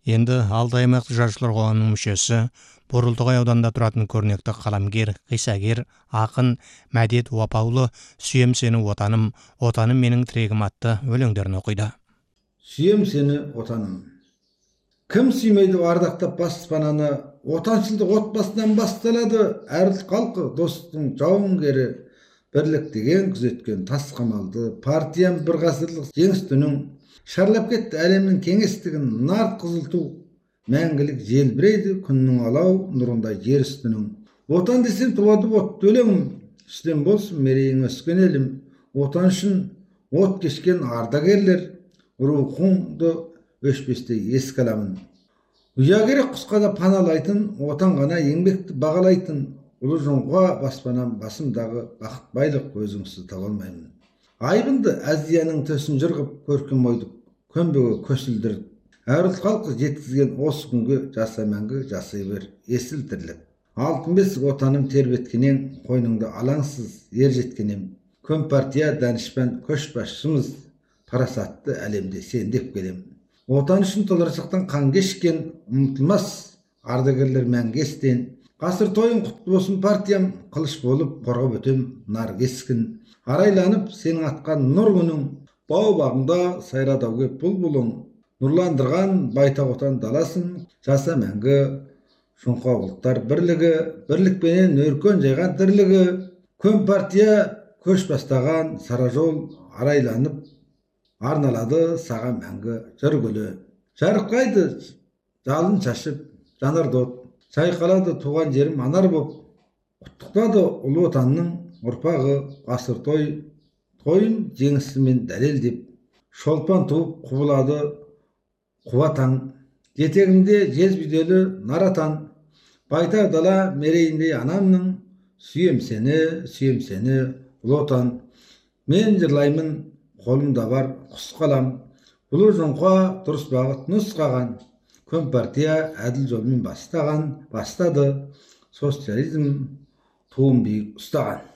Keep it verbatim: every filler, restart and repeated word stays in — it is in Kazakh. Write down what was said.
Енді Алтай аймақтық жазушылар қоғамының мүшесі, Борылдығай ауданында тұратын көрнекті қаламгер, қиссагер, ақын Мәдет Уапаулы «Сүйем сені отаным, отаным менің тірегім» атты өлеңдерін оқиды. Сүйем сені отаным. Кім сүймейді ардақтап баспананы, отаншылдық отбасынан басталады, әр халқы достың жауынгері, бірлік деген күзеткен тас қамалды, партиям бір ғасырлық жеңіс түнің, шарлап кетті әлемнің кеңістігін, нарт қызылту, мәңгілік желбірейді күннің алау нұрындай жер үстінің. Отан десем туады отты өлеңім, үстем болсын мерейің өскен елім, отан үшін от кешкен ардагерлер, рухыңды өшпестей еске аламын. Ұя керек құсқада паналайтын, отан ғана еңбекті бағалайтын, ұлы жоңға баспанам басымдағы бақыт байлық өзіңсіз таба алмаймын. Айбынды Азияның төсін жырғып көркем ойдық, көмбеге көсілдіріп, әр ұлт халқы жеткізген осы күнге жаса мәңгі жасай бер есіл тірлік. Алтын бесік отаным тербеткенен, қойныңды алаңсыз ер жеткенем. Компартия данышпан көшбасшымыз, парасатты әлемде сен деп келем. Отан үшін толарсақтан қан кешкен, ұмытылмас ардагерлер мәңгі естен. Ғасыр тойын құтты болсын партиям, қылыш болып қорғап өтем нар кескін. Арайланып сенің атқан нұр күнің, бау бағында сайрадау кеп бұлбұлың. Нұрландырған байтақ отан даласын, жаса мәңгі жоңқа ұлттар бірлігі, бірлікпенен өркен жайған тірлігі. Компартия көш бастаған сара жол арайланып, арналады саған мәңгі жыр гүлі. Жарқырайды жалын шашып жанар от, шайқалады туған жерім анар боп. Құттықтады ұлы отанның ұрпағы, ғасыр той тойын жеңісімен дәлелдеп. Шолпан туып құбылады қуатаң, жетегімде жезбүйделі наратан. Байтақ дала мерейіндей анамның, сүйем сені, сүйем сені ұлы отан. Мен жырлаймын, қолымда бар құс қалам, ұлы жоңқа дұрыс бағыт нұсқаған. Компартия әділ жолмен бастаған, бастады, социализм туын биік ұстаған.